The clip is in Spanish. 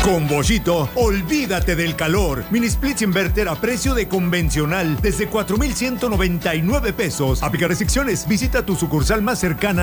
Con Bollito, olvídate del calor. Mini splits inverter a precio de convencional desde 4,199 pesos. Aplica restricciones. Visita tu sucursal más cercana